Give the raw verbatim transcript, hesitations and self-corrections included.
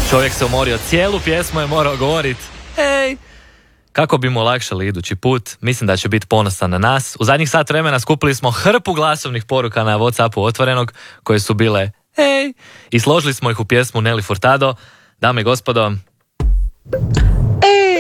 Čovjek se umorio, cijelu pjesmu je morao govoriti hej. Kako bi mu olakšali idući put, mislim da će biti ponosan na nas. U zadnjih sat vremena skupili smo hrpu glasovnih poruka na WhatsAppu Otvorenog, koje su bile hej, i složili smo ih u pjesmu Nelly Furtado. Dame i gospodo, Ej!